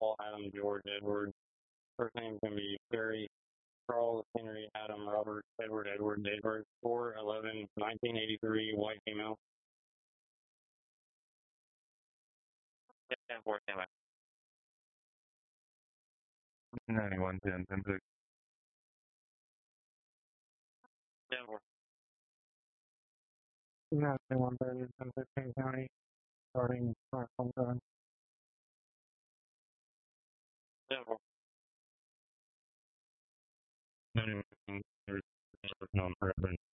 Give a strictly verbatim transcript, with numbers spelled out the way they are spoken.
Paul, Adam, George, Edward. First name can be Barry, Charles, Henry, Adam, Robert, Edward, Edward, Edward. four eleven nineteen eighty-three, white female. ten four, stand by. ninety-one ten, ten six. ten four. ninety-one thirty, ten fifteen County, starting platform seven. ten four. ninety-one, there's no preference.